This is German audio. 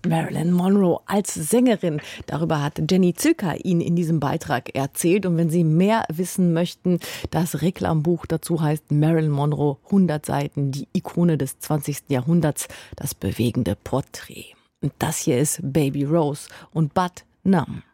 Marilyn Monroe als Sängerin. Darüber hat Jenny Zilker Ihnen in diesem Beitrag erzählt. Und wenn Sie mehr wissen möchten, das Reklambuch dazu heißt Marilyn Monroe, 100 Seiten, die Ikone des 20. Jahrhunderts, das bewegende Porträt. Und das hier ist Baby Rose und Bud Numb.